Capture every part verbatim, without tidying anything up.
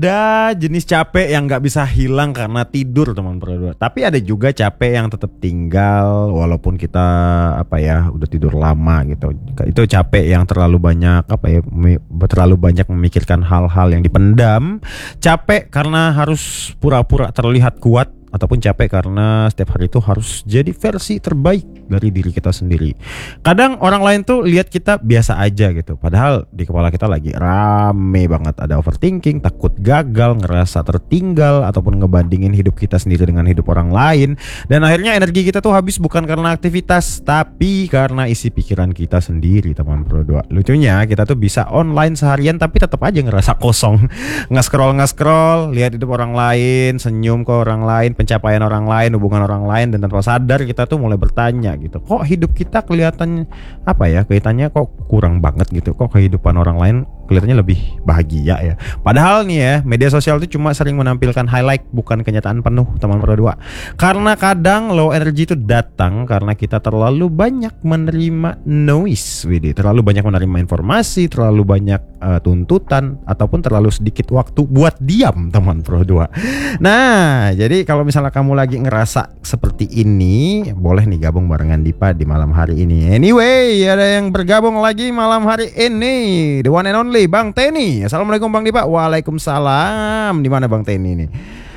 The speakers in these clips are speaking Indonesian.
Ada jenis capek yang nggak bisa hilang karena tidur teman berdua. Tapi ada juga capek yang tetap tinggal walaupun kita apa ya udah tidur lama gitu. Itu capek yang terlalu banyak apa ya terlalu banyak memikirkan hal-hal yang dipendam. Capek karena harus pura-pura terlihat kuat. Ataupun capek karena setiap hari itu harus jadi versi terbaik dari diri kita sendiri. Kadang orang lain tuh lihat kita biasa aja gitu, padahal di kepala kita lagi rame banget. Ada overthinking, takut gagal, ngerasa tertinggal, ataupun ngebandingin hidup kita sendiri dengan hidup orang lain. Dan akhirnya energi kita tuh habis bukan karena aktivitas, tapi karena isi pikiran kita sendiri teman berdua. Lucunya kita tuh bisa online seharian tapi tetap aja ngerasa kosong. Nge-scroll nge-scroll, lihat hidup orang lain, senyum ke orang lain, pencapaian orang lain, hubungan orang lain, dan tanpa sadar kita tuh mulai bertanya gitu, kok hidup kita kelihatan apa ya, kelihatannya kok kurang banget gitu, kok kehidupan orang lain kelihatannya lebih bahagia ya. Padahal nih ya, media sosial itu cuma sering menampilkan highlight, bukan kenyataan penuh teman berdua. Karena kadang low energy itu datang karena kita terlalu banyak menerima noise, widih, terlalu banyak menerima informasi, terlalu banyak uh, tuntutan, ataupun terlalu sedikit waktu buat diam teman berdua. Nah, jadi kalau misalnya kamu lagi ngerasa seperti ini, boleh nih gabung barengan Dipa di malam hari ini. Anyway, ada yang bergabung lagi malam hari ini, the one and only Bang Teni. Assalamualaikum Bang Dipa. Waalaikumsalam. Di mana Bang Teni nih?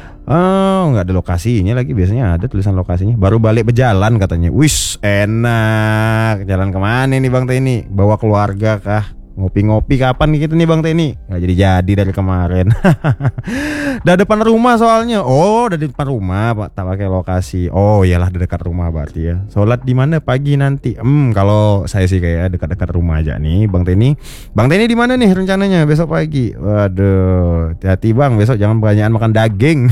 Oh, nggak ada lokasinya lagi. Biasanya ada tulisan lokasinya. Baru balik berjalan katanya. Wis, enak. Jalan kemana nih Bang Teni? Bawa keluarga kah? Ngopi-ngopi kapan nih kita nih Bang Teni? Nggak jadi-jadi dari kemarin. Udah depan rumah soalnya. Oh, udah di depan rumah Pak, tak pakai lokasi. Oh iyalah, dekat rumah berarti ya. Sholat di mana pagi nanti? Hmm, kalau saya sih kayak dekat-dekat rumah aja nih Bang Teni. Bang Teni di mana nih rencananya besok pagi? Waduh, hati-hati Bang, besok jangan kebanyakan makan daging.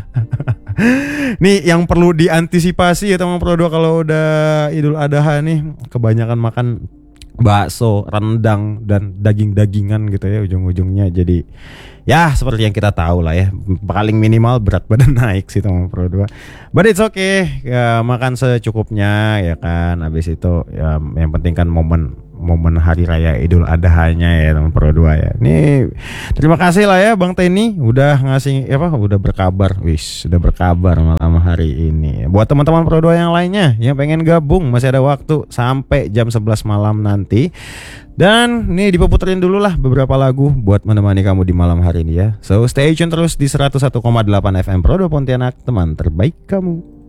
Nih yang perlu diantisipasi ya teman Pro dua kalau udah Idul Adha nih, kebanyakan makan bakso, rendang, dan daging-dagingan gitu ya, ujung-ujungnya jadi ya seperti yang kita tahu lah ya, paling minimal berat badan naik sih teman Pro dua. But it's okay ya, makan secukupnya ya kan. Habis itu ya yang penting kan momen momen hari raya Idul Adha-nya ya teman Pro dua ya. Nih terima kasih lah ya Bang Teni udah ngasih apa udah berkabar. Wis, sudah berkabar malam hari ini. Buat teman-teman Pro dua yang lainnya yang pengen gabung, masih ada waktu sampai jam sebelas malam nanti. Dan nih diputerin dulu lah beberapa lagu buat menemani kamu di malam hari ini ya. So stay tune terus di seratus satu koma delapan F M Pro dua Pontianak, teman terbaik kamu.